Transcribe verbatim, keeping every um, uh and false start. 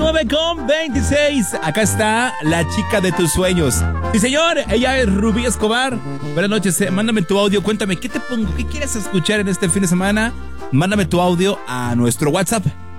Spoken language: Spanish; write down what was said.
nueve con veintiséis. Acá está la chica de tus sueños. Sí, señor, ella es Rubí Escobar. Buenas noches, eh. Mándame tu audio. Cuéntame, ¿qué te pongo? ¿Qué quieres escuchar en este fin de semana? Mándame tu audio a nuestro WhatsApp